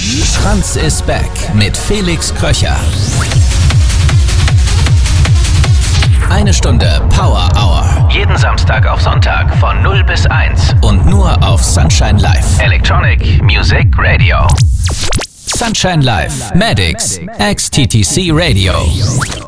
Schranz ist back mit Felix Kröcher. Eine Stunde Power Hour. Jeden Samstag auf Sonntag von 0 bis 1 und nur auf Sunshine Live. Electronic Music Radio. Sunshine Live. Maddix. XTTC Radio.